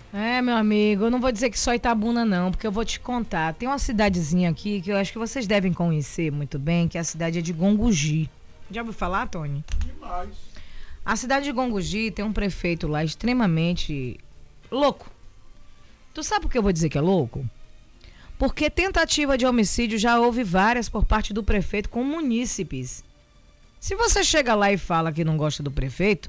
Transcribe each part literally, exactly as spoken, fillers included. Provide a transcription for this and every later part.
É, meu amigo, eu não vou dizer que só Itabuna não, porque eu vou te contar. Tem uma cidadezinha aqui que eu acho que vocês devem conhecer muito bem, que é a cidade de Gongogi. Já ouviu falar, Tony? Demais. A cidade de Gongogi tem um prefeito lá extremamente louco. Tu sabe por que eu vou dizer que é louco? Porque tentativa de homicídio já houve várias por parte do prefeito com munícipes. Se você chega lá e fala que não gosta do prefeito,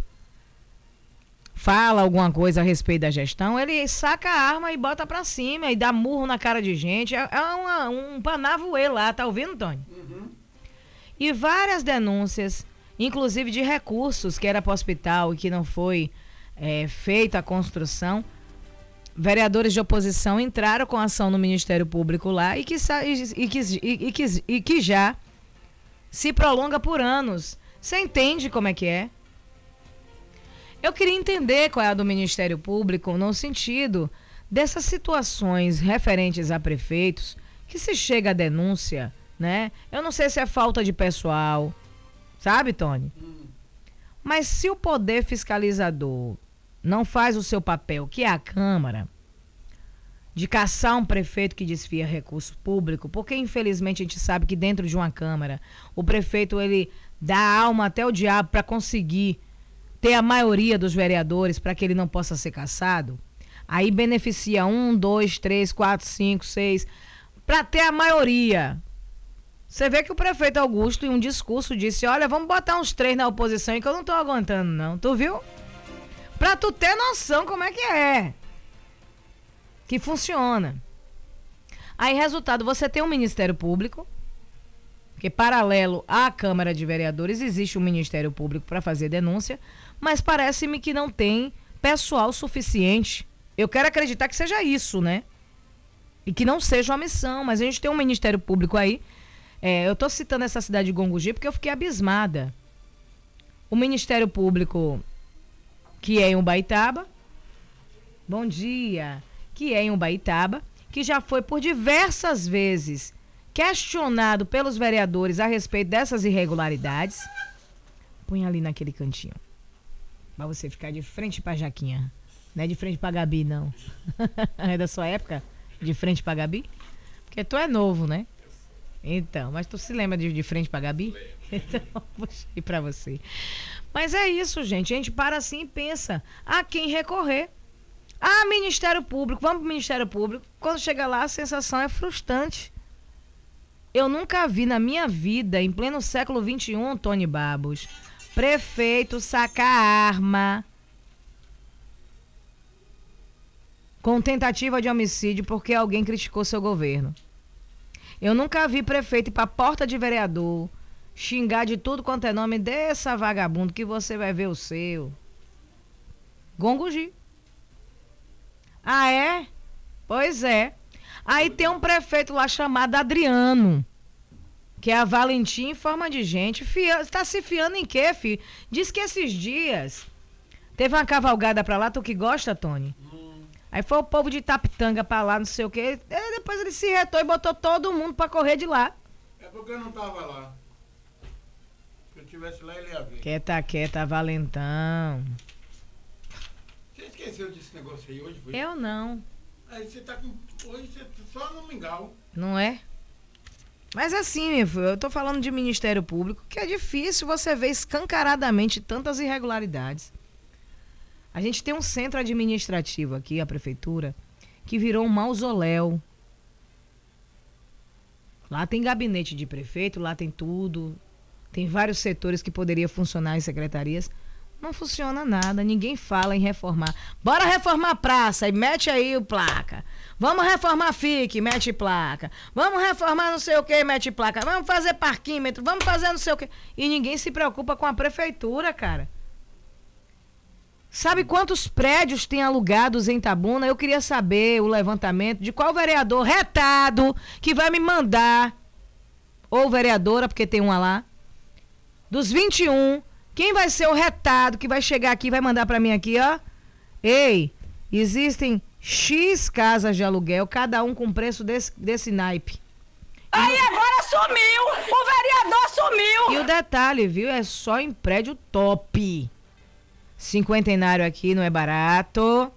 fala alguma coisa a respeito da gestão, ele saca a arma e bota pra cima e dá murro na cara de gente. É, é uma, um panavoê lá, tá ouvindo, Tony? Uhum. E várias denúncias, inclusive de recursos que era para o hospital e que não foi é, feita a construção. Vereadores de oposição entraram com ação no Ministério Público lá e que, e que, e que, e que já se prolonga por anos. Você entende como é que é? Eu queria entender qual é a do Ministério Público no sentido dessas situações referentes a prefeitos que se chega a denúncia, né? Eu não sei se é falta de pessoal, sabe, Tony? Hum. Mas se o poder fiscalizador não faz o seu papel, que é a Câmara, de caçar um prefeito que desvia recurso público, porque infelizmente a gente sabe que dentro de uma Câmara, o prefeito ele dá alma até o diabo para conseguir ter a maioria dos vereadores para que ele não possa ser caçado, aí beneficia um, dois, três, quatro, cinco, seis, para ter a maioria. Você vê que o prefeito Augusto, em um discurso, disse, olha, vamos botar uns três na oposição, que eu não tô aguentando, não. Tu viu? Pra tu ter noção como é que é. Que funciona. Aí, resultado, você tem um Ministério Público, que paralelo à Câmara de Vereadores, existe um Ministério Público para fazer denúncia, mas parece-me que não tem pessoal suficiente. Eu quero acreditar que seja isso, né? E que não seja uma missão, mas a gente tem um Ministério Público aí. É, eu estou citando essa cidade de Gongogi porque eu fiquei abismada. O Ministério Público, que é em Ubaitaba, bom dia, que é em Ubaitaba, que já foi por diversas vezes questionado pelos vereadores a respeito dessas irregularidades. Põe ali naquele cantinho, pra você ficar de frente pra Jaquinha. Não é de frente pra Gabi, não. É da sua época? De frente pra Gabi? Porque tu é novo, né? Então, mas tu se lembra de, de frente pra Gabi? Então, puxei pra você. Mas é isso, gente. A gente para assim e pensa. A quem recorrer? Ah, Ministério Público. Vamos pro Ministério Público. Quando chega lá, a sensação é frustrante. Eu nunca vi na minha vida, em pleno século vinte e um, Tony Babos, prefeito sacar arma com tentativa de homicídio porque alguém criticou seu governo. Eu nunca vi prefeito ir pra porta de vereador xingar de tudo quanto é nome dessa vagabundo que você vai ver o seu. Gongogi. Ah, é? Pois é. Aí tem um prefeito lá chamado Adriano, que é a Valentim em forma de gente. Fia, tá se fiando em quê, filho? Diz que esses dias teve uma cavalgada pra lá, tu que gosta, Tony? Hum. Aí foi o povo de Itapitanga pra lá, não sei o quê. E depois ele se retou e botou todo mundo pra correr de lá. É porque eu não tava lá. Se eu tivesse lá, ele ia ver. Quieta, quieta, Valentão. Você esqueceu desse negócio aí hoje? Foi? Eu não. Aí você tá com... Hoje você só no mingau. Não é? Mas assim, meu filho, eu tô falando de Ministério Público, que é difícil você ver escancaradamente tantas irregularidades. A gente tem um centro administrativo aqui, a prefeitura, que virou um mausoléu. Lá tem gabinete de prefeito, lá tem tudo. Tem vários setores que poderiam funcionar em secretarias. Não funciona nada, ninguém fala em reformar. Bora reformar a praça e mete aí o placa. Vamos reformar a F I C, mete placa. Vamos reformar não sei o que, mete placa. Vamos fazer parquímetro, vamos fazer não sei o que. E ninguém se preocupa com a prefeitura, cara. Sabe quantos prédios tem alugados em Itabuna? Eu queria saber o levantamento de qual vereador retado que vai me mandar, ou vereadora, porque tem uma lá, dos vinte e um, quem vai ser o retado que vai chegar aqui e vai mandar pra mim aqui, ó? Ei, existem X casas de aluguel, cada um com preço desse, desse naipe. Aí agora sumiu! O vereador sumiu! E o detalhe, viu? É só em prédio top. Cinquentenário aqui não é barato.